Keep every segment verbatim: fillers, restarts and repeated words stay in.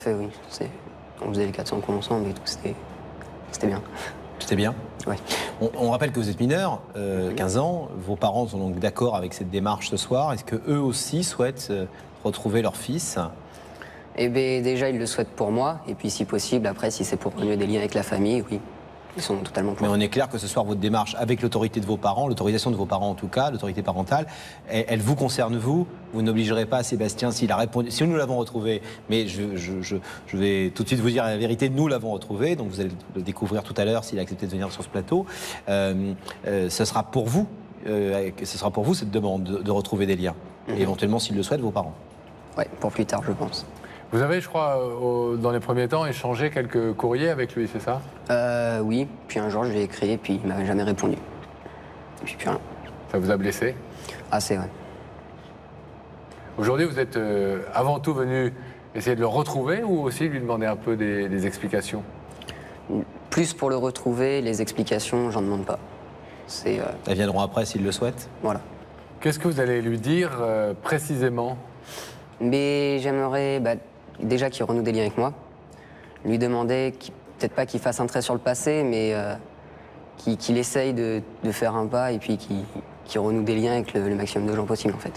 Fait, oui, on faisait les quatre cents coups ensemble et tout, c'était bien. C'était bien. Ouais. On, on rappelle que vous êtes mineur, euh, quinze ans, vos parents sont donc d'accord avec cette démarche ce soir. Est-ce qu'eux aussi souhaitent euh, retrouver leur fils? Eh bien, déjà, ils le souhaitent pour moi, et puis si possible, après, si c'est pour renouer des liens avec la famille, oui, ils sont totalement pour. Mais on est clair que ce soir, votre démarche avec l'autorité de vos parents, l'autorisation de vos parents en tout cas, l'autorité parentale, elle, elle vous concerne vous. Vous n'obligerez pas Sébastien s'il a répondu. Si nous l'avons retrouvé, mais je, je, je, je vais tout de suite vous dire la vérité, nous l'avons retrouvé, donc vous allez le découvrir tout à l'heure s'il a accepté de venir sur ce plateau. Euh, euh, ce sera pour vous, euh, ce sera pour vous cette demande de, de retrouver des liens. Mm-hmm. Et éventuellement, s'il le souhaite, vos parents. Oui, pour plus tard, je pense. Vous avez, je crois, au, dans les premiers temps, échangé quelques courriers avec lui, c'est ça? euh, Oui, puis un jour, je lui ai écrit, et puis il ne m'avait jamais répondu. Et puis, puis rien. Ça vous a blessé? Assez, ouais. Aujourd'hui, vous êtes euh, avant tout venu essayer de le retrouver ou aussi lui demander un peu des, des explications? Plus pour le retrouver, les explications, j'en demande pas. Euh... Elles viendront après s'il le souhaite? Voilà. Qu'est-ce que vous allez lui dire euh, précisément? Mais j'aimerais bah, déjà qu'il renoue des liens avec moi. Lui demander, peut-être pas qu'il fasse un trait sur le passé, mais euh, qu'il qu'il essaye de, de faire un pas et puis qu'il qu'il renoue des liens avec le, le maximum de gens possible, en fait.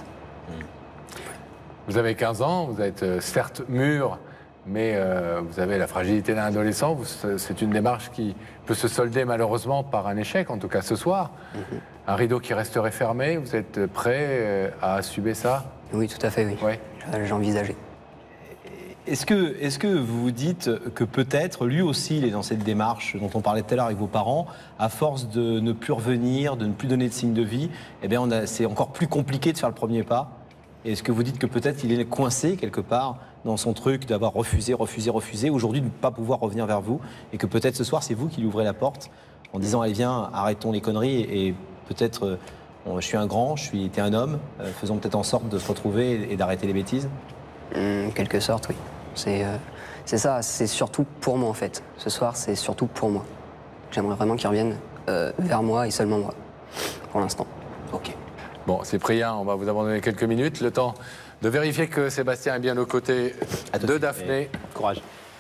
Vous avez quinze ans, vous êtes euh, certes mûr, mais euh, vous avez la fragilité d'un adolescent. C'est une démarche qui peut se solder malheureusement par un échec, en tout cas ce soir. Mm-hmm. Un rideau qui resterait fermé, vous êtes prêt euh, à assumer ça? Oui, tout à fait, oui. Ouais. J'ai envisagé. Est-ce que, est-ce que vous vous dites que peut-être, lui aussi, il est dans cette démarche dont on parlait tout à l'heure avec vos parents, à force de ne plus revenir, de ne plus donner de signe de vie, eh bien, c'est encore plus compliqué de faire le premier pas? Est-ce que vous dites que peut-être il est coincé quelque part dans son truc d'avoir refusé, refusé, refusé, aujourd'hui de ne pas pouvoir revenir vers vous, et que peut-être ce soir, c'est vous qui lui ouvrez la porte en disant, allez, viens, arrêtons les conneries, et peut-être, euh, bon, je suis un grand, je suis, t'es un homme, euh, faisons peut-être en sorte de se retrouver et, et d'arrêter les bêtises? En quelque sorte, oui. C'est euh, ça, c'est surtout pour moi en fait. Ce soir, c'est surtout pour moi. J'aimerais vraiment qu'il revienne euh, vers moi et seulement moi, pour l'instant. Ok. Bon, Cyprien, on va vous abandonner quelques minutes, le temps de vérifier que Sébastien est bien aux côtés de Daphné. Courage.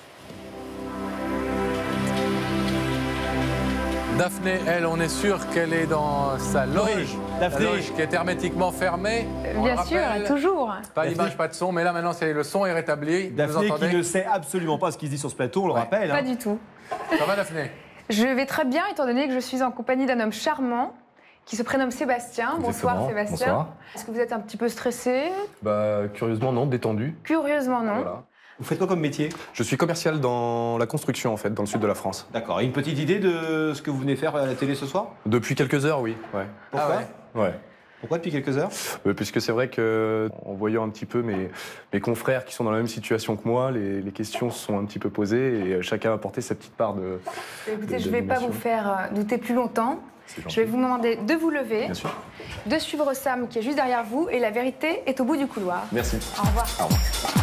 Daphné, elle, on est sûr qu'elle est dans sa loge, oui, Daphné. La loge qui est hermétiquement fermée. Bien sûr, toujours. Pas d'image, pas de son, mais là maintenant le son est rétabli. Daphné qui ne sait absolument pas ce qu'il dit sur ce plateau, on le ouais. rappelle. Pas hein. du tout. Ça va, Daphné? Je vais très bien, étant donné que je suis en compagnie d'un homme charmant qui se prénomme Sébastien. Bonsoir Sébastien. Bonsoir. Est-ce que vous êtes un petit peu stressé? Bah, curieusement non, détendu. Curieusement non. Voilà. Vous faites quoi comme métier? Je suis commercial dans la construction en fait, dans le sud de la France. D'accord. Et une petite idée de ce que vous venez faire à la télé ce soir? Depuis quelques heures, oui. Ouais. Pourquoi? ah ouais. ouais. Pourquoi depuis quelques heures? euh, Puisque c'est vrai qu'en voyant un petit peu mes, mes confrères qui sont dans la même situation que moi, les, les questions se sont un petit peu posées et chacun a apporté sa petite part de. Écoutez, de, je ne vais pas vous faire douter plus longtemps. Je vais vous demander de vous lever, de suivre Sam qui est juste derrière vous et la vérité est au bout du couloir. Merci. Au revoir. Au revoir.